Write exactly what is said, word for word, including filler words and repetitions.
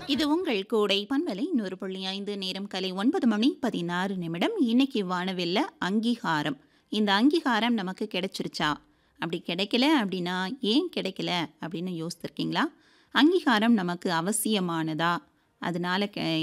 இது உங்கள் கோடை பண்பலை நூறு புள்ளி ஐந்து நேரம் கலை ஒன்பது மணி பதினாறு நிமிடம். இன்னைக்கு வானவில்ல அங்கீகாரம். இந்த அங்கீகாரம் நமக்கு கிடைச்சிருச்சா? அப்படி கிடைக்கல அப்படின்னா ஏன் கிடைக்கல அப்படின்னு யோசித்திருக்கீங்களா? அங்கீகாரம் நமக்கு அவசியமானதா? அதனால கெ